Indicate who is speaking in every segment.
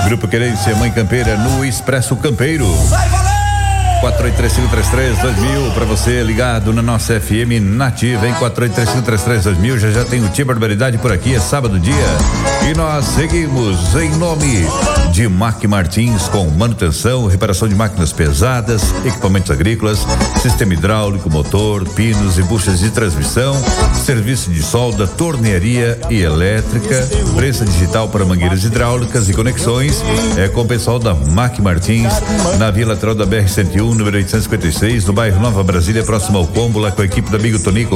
Speaker 1: Grupo Querência Mãe Campeira no Expresso Campeiro. 4835332000 para você ligado na nossa FM Nativa, em 4835332000. Já tem o Tia Barbaridade por aqui, é sábado dia. E nós seguimos em nome de Mac Martins, com manutenção, reparação de máquinas pesadas, equipamentos agrícolas, sistema hidráulico, motor, pinos e buchas de transmissão, serviço de solda, tornearia e elétrica, prensa digital para mangueiras hidráulicas e conexões. É com o pessoal da Mac Martins, na via lateral da BR-101, número 856, no bairro Nova Brasília, próximo ao Combo, lá com a equipe do amigo Tonico.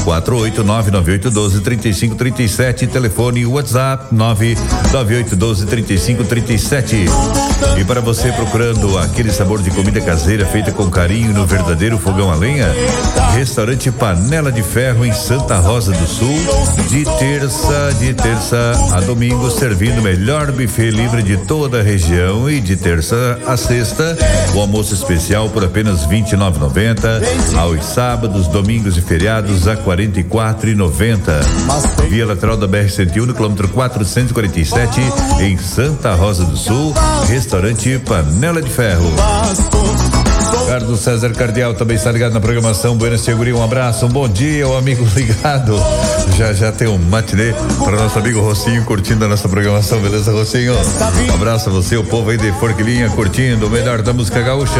Speaker 1: 48998123537, telefone WhatsApp 998123537. E para você procurando aquele sabor de comida caseira feita com carinho no verdadeiro fogão a lenha, restaurante Panela de Ferro em Santa Rosa do Sul, de terça a domingo, servindo o melhor buffet livre de toda a região, e de terça a sexta o almoço especial por apenas R$29,90, aos sábados, domingos e feriados a R$44,90. Via lateral da BR-101, no quilômetro 447, em Santa Rosa do Sul, restaurante Panela de Ferro. Carlos César Cardial também está ligado na programação. Buenas, Tia Guri, um abraço, um bom dia, o amigo ligado. Já tem um matinê para nosso amigo Rocinho curtindo a nossa programação, beleza, Rocinho? Um abraço a você, o povo aí de Forquilinha curtindo o melhor da música gaúcha.